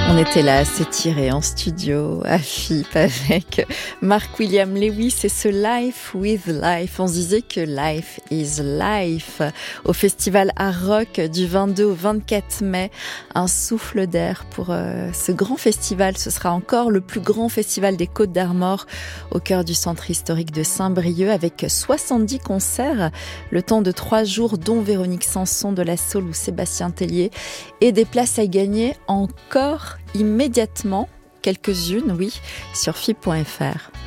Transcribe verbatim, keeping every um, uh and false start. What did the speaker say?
On était là à s'étirer en studio, à F I P, avec Mark William Lewis et ce Life with Life. On se disait que Life is Life. Au Festival Art Rock du vingt-deux au vingt-quatre mai, un souffle d'air pour euh, ce grand festival. Ce sera encore le plus grand festival des Côtes d'Armor au cœur du centre historique de Saint-Brieuc, avec soixante-dix concerts, le temps de trois jours, dont Véronique Sanson de la Saule ou Sébastien Tellier, et des places à gagner encore immédiatement, quelques-unes, oui, sur F I P point F R.